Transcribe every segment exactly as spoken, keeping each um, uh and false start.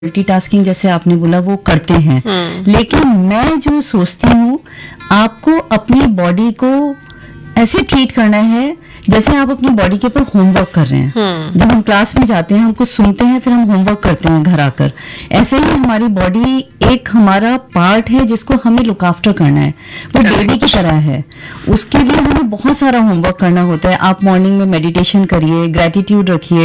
Multitasking जैसे आपने बोला वो करते हैं, लेकिन मैं जो सोचती हूँ आपको अपनी बॉडी को ऐसे ट्रीट करना है जैसे आप अपनी बॉडी के ऊपर होमवर्क कर रहे हैं। जब हम क्लास में जाते हैं, हम कुछ सुनते हैं, फिर हम होमवर्क करते हैं घर आकर। ऐसे ही हमारी बॉडी एक हमारा पार्ट है जिसको हमें लुक आफ्टर करना है, वो बेबी की तरह है। उसके लिए हमें बहुत सारा होमवर्क करना होता है। आप मॉर्निंग में मेडिटेशन करिए, ग्रेटिट्यूड रखिए,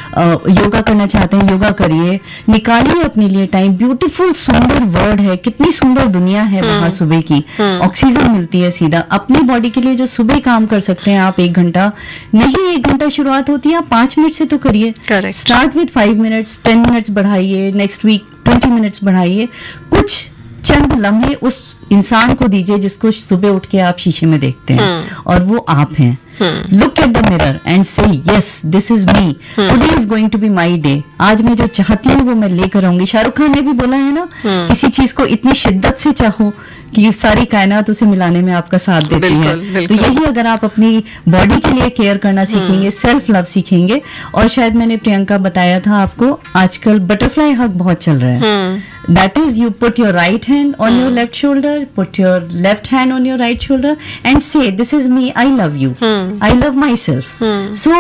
योगा करना चाहते हैं योगा करिए, निकालिए अपने लिए टाइम। ब्यूटीफुल सुंदर वर्ल्ड है, कितनी सुंदर दुनिया है बाहर, सुबह की ऑक्सीजन मिलती है सीधा। अपनी बॉडी के लिए जो सुबह काम कर सकते हैं आप, एक घंटा नहीं, एक घंटा शुरुआत होती है, आप पांच मिनट से तो करिए। Start with five minutes, ten minutes बढ़ाइए, नेक्स्ट वीक ट्वेंटी मिनट्स बढ़ाइए। कुछ चंद लम्हे उस इंसान को दीजिए जिसको सुबह उठ के आप शीशे में देखते हैं और वो आप हैं। Look at the mirror and से yes this is me, today is going to be my day. आज मैं जो चाहती हूँ वो मैं लेकर आऊंगी। शाहरुख खान ने भी बोला है ना, किसी चीज को इतनी शिद्दत से चाहो कि सारी कायनात उसे मिलाने में आपका साथ देती बिल्कुल, है बिल्कुल। तो यही अगर आप अपनी बॉडी के लिए केयर करना सीखेंगे, सेल्फ लव सीखेंगे। और शायद मैंने प्रियंका बताया था आपको, आजकल बटरफ्लाई हग बहुत चल रहा है। That is, you put your right hand on hmm. your left shoulder, put your left hand on your right shoulder and say, this is me, I love you, hmm. I love myself. Hmm. So,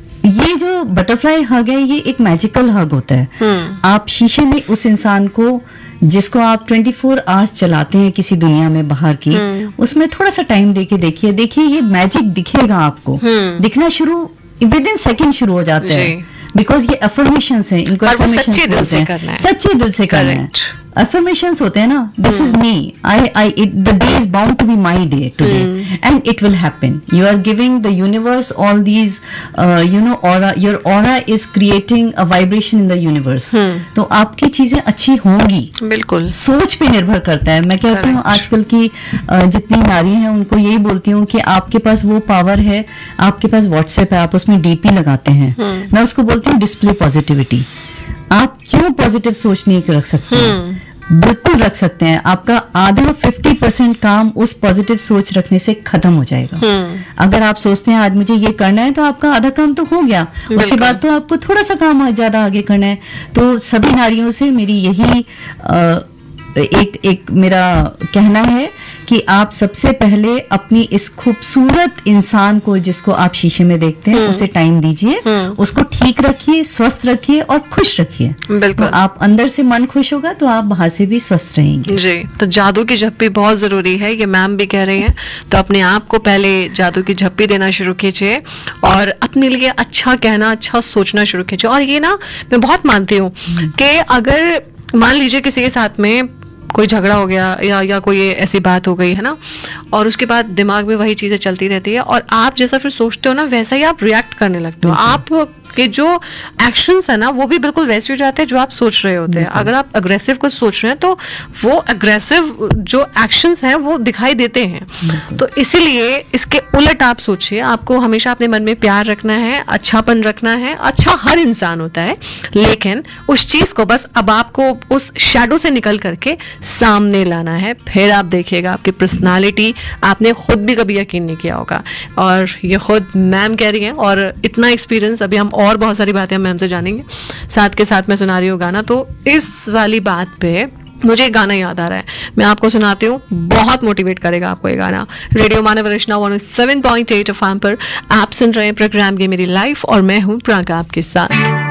ये जो butterfly हग है, ये एक magical हग होता है। hmm. आप शीशे में उस इंसान को जिसको आप ट्वेंटी फोर आवर्स चलाते हैं किसी दुनिया में बाहर की, hmm. उसमें थोड़ा सा टाइम देके देखिए, देखिए ये मैजिक दिखेगा आपको। hmm. दिखना शुरू विद इन सेकेंड शुरू हो जाते हैं, बिकॉज ये अफर्मेशंस हैं, इनको अफर्मेशंस सच्चे दिल से करना है, सच्चे दिल से करना है। अफर्मेशंस होते हैं ना, this is me, I I it the day is bound to be my day today and it will happen. You are giving the universe all these, you know, aura, your aura is creating a vibration in the universe. तो आपकी चीजें अच्छी होंगी, बिल्कुल सोच पे निर्भर करता है। मैं कहती हूँ आजकल की uh, जितनी नारी हैं उनको यही बोलती हूँ कि आपके पास वो पावर है, आपके पास व्हाट्सएप है, आप उसमें डीपी लगाते हैं। मैं उसको बोलती हूँ डिस्प्ले पॉजिटिविटी। आप क्यों पॉजिटिव सोच नहीं रख सकते हैं? बिल्कुल रख सकते हैं। आपका आधा फिफ्टी परसेंट काम उस पॉजिटिव सोच रखने से खत्म हो जाएगा। अगर आप सोचते हैं आज मुझे ये करना है, तो आपका आधा काम तो हो गया, उसके बाद तो आपको थोड़ा सा काम ज्यादा आगे करना है। तो सभी नारियों से मेरी यही आ, एक एक मेरा कहना है कि आप सबसे पहले अपनी इस खूबसूरत इंसान को जिसको आप शीशे में देखते हैं, उसे टाइम दीजिए, उसको ठीक रखिए, स्वस्थ रखिए और खुश रखिए। बिल्कुल। तो आप अंदर से मन खुश होगा तो आप बाहर से भी स्वस्थ रहेंगे। जी, तो जादू की झप्पी बहुत जरूरी है, ये मैम भी कह रही हैं। तो अपने आप को पहले जादू की झप्पी देना शुरू कीजिए और अपने लिए अच्छा कहना, अच्छा सोचना शुरू कीजिए। और ये ना मैं बहुत मानती हूँ कि अगर मान लीजिए किसी के साथ में कोई झगड़ा हो गया या या कोई ऐसी बात हो गई है ना, और उसके बाद दिमाग में वही चीजें चलती रहती है, और आप जैसा फिर सोचते हो ना वैसा ही आप रिएक्ट करने लगते हो। आप के जो एक्शंस है ना वो भी बिल्कुल वैसे हो जाते हैं जो आप सोच रहे होते हैं। अगर आप अग्रेसिव कुछ सोच रहे हैं तो वो अग्रेसिव जो एक्शंस हैं वो दिखाई देते हैं। तो इसीलिए इसके उलट आप सोचिए। आपको हमेशा अपने मन में प्यार रखना है, अच्छापन रखना है। अच्छा हर इंसान होता है, लेकिन उस चीज को बस अब आपको उस शैडो से निकल करके सामने लाना है। फिर आप देखिएगा आपकी पर्सनालिटी आपने खुद भी कभी यकीन नहीं किया होगा। और ये खुद मैम कह रही हैं, और इतना एक्सपीरियंस अभी हम और बहुत सारी बातें हम मैम से जानेंगे। साथ के साथ मैं सुना रही हूँ गाना, तो इस वाली बात पे मुझे एक गाना याद आ रहा है, मैं आपको सुनाती हूँ। बहुत मोटिवेट करेगा आपको ये गाना। रेडियो मानव रचना one seven point eight F M पर आप सुन रहे हैं प्रोग्राम ये मेरी लाइफ, और मैं हूँ प्रियंका आपके साथ।